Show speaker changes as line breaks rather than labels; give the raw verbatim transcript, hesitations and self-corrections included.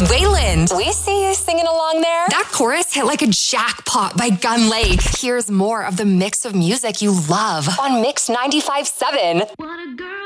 Wayland. We see you singing along there. That chorus hit like a jackpot by Gun Lake. Here's more of the mix of music you love on Mix ninety-five point seven.